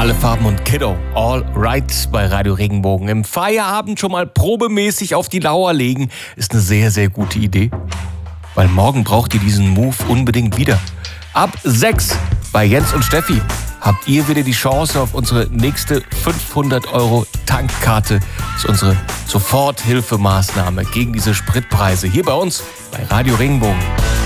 Alle Farben und Kiddo, all right bei Radio Regenbogen. Im Feierabend schon mal probemäßig auf die Lauer legen, ist eine sehr, sehr gute Idee. Weil morgen braucht ihr diesen Move unbedingt wieder. Ab 6 bei Jens und Steffi habt ihr wieder die Chance auf unsere nächste 500 € Tankkarte. Das ist unsere Soforthilfemaßnahme gegen diese Spritpreise hier bei uns bei Radio Regenbogen.